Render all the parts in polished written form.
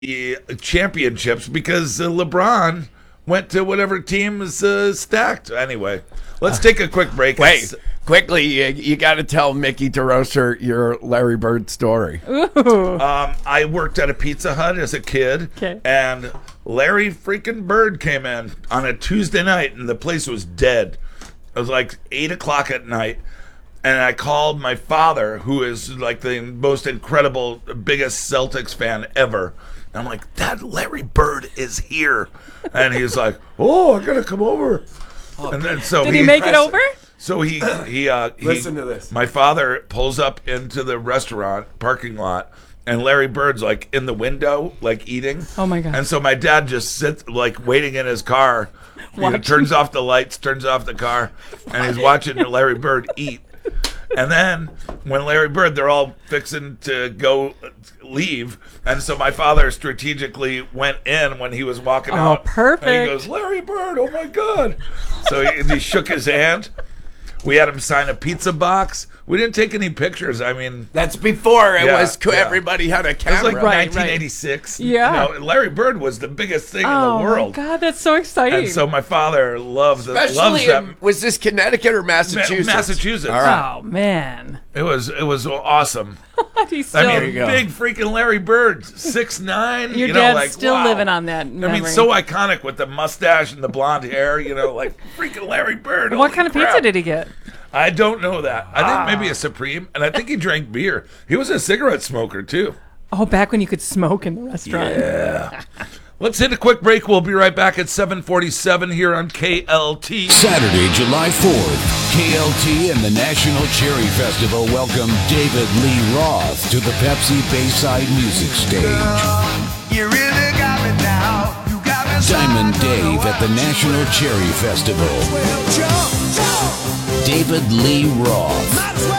championships because LeBron went to whatever team is stacked. Anyway, let's take a quick break. Wait, quickly, you got to tell Mickey DeRosa your Larry Bird story. I worked at a Pizza Hut as a kid, and Larry freaking Bird came in on a Tuesday night, and the place was dead. It was like 8 o'clock at night. And I called my father, who is like the most incredible, biggest Celtics fan ever. And I'm like, Dad, Larry Bird is here. And he's like, oh, I got to come over. And then so Did he make it over? So he Listen to this. My father pulls up into the restaurant parking lot, and Larry Bird's like in the window, like eating. Oh my God. And so my dad just sits like waiting in his car. Turns off the lights, turns off the car, and he's watching Larry Bird eat. And then when Larry Bird, they're all fixing to go leave. And so my father strategically went in when he was walking out. Oh, perfect. And he goes, Larry Bird, oh my God. So he shook his hand. We had him sign a pizza box. We didn't take any pictures. I mean, That's before everybody had a it was camera. like 1986. Yeah. You know, Larry Bird was the biggest thing in the Oh world. my God, that's so exciting. And so my father loves Especially them. was this Connecticut or Massachusetts? Massachusetts. All right. Oh man. It was awesome. He's still, I mean, big freaking Larry Bird, 6'9". your you dad's know, like, still wow. living on that memory. I mean, so iconic with the mustache and the blonde hair. You know, like freaking Larry Bird. What Holy kind of crap. pizza did he get? I don't know that. I think maybe a Supreme, and I think he drank beer. He was a cigarette smoker too. Oh, back when you could smoke in the restaurant. Yeah. Let's hit a quick break. We'll be right back at 7:47 here on KLT. Saturday, July 4th, KLT and the National Cherry Festival welcome David Lee Roth to the Pepsi Bayside Music Stage. You really got me now. You got me Diamond Dave at the National Cherry Festival. David Lee Roth.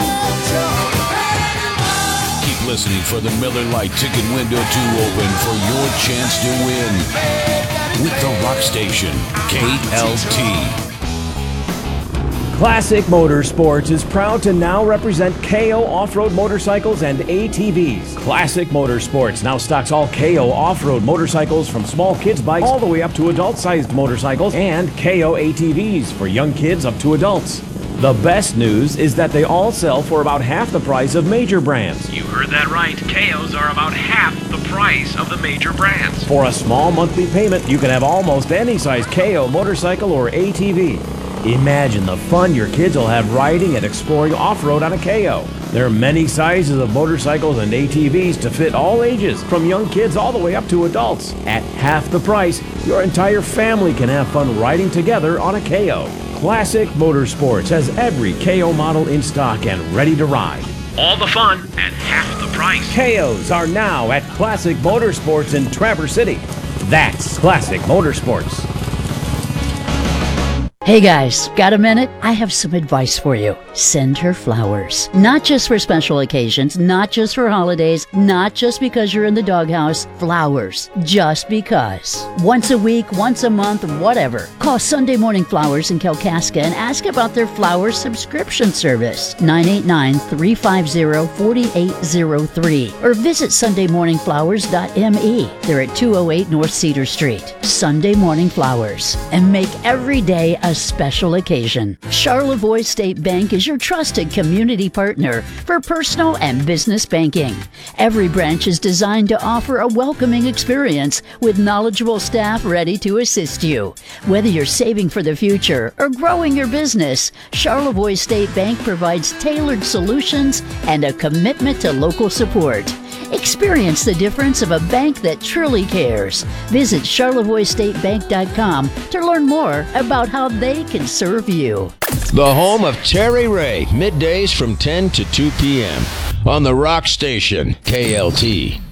Keep listening for the Miller Lite ticket window to open for your chance to win with the Rock Station, KLT. Classic Motorsports is proud to now represent KO Off-Road Motorcycles and ATVs. Classic Motorsports now stocks all KO Off-Road motorcycles from small kids bikes all the way up to adult-sized motorcycles and KO ATVs for young kids up to adults. The best news is that they all sell for about half the price of major brands. You heard that right. KOs are about half the price of the major brands. For a small monthly payment, you can have almost any size KO motorcycle or ATV. Imagine the fun your kids will have riding and exploring off-road on a KO. There are many sizes of motorcycles and ATVs to fit all ages, from young kids all the way up to adults. At half the price, your entire family can have fun riding together on a KO. Classic Motorsports has every KO model in stock and ready to ride. All the fun at half the price. KOs are now at Classic Motorsports in Traverse City. That's Classic Motorsports. Hey guys, got a minute? I have some advice for you. Send her flowers. Not just for special occasions, not just for holidays, not just because you're in the doghouse. Flowers. Just because. Once a week, once a month, whatever. Call Sunday Morning Flowers in Kalkaska and ask about their flower subscription service. 989-350-4803. Or visit sundaymorningflowers.me. They're at 208 North Cedar Street. Sunday Morning Flowers. And make every day a special occasion. Charlevoix State Bank is your trusted community partner for personal and business banking. Every branch is designed to offer a welcoming experience with knowledgeable staff ready to assist you. Whether you're saving for the future or growing your business, Charlevoix State Bank provides tailored solutions and a commitment to local support. Experience the difference of a bank that truly cares. Visit CharlevoixStateBank.com to learn more about how they can serve you. The home of Terry Ray, middays from 10 to 2 p.m. on the Rock Station, KLT.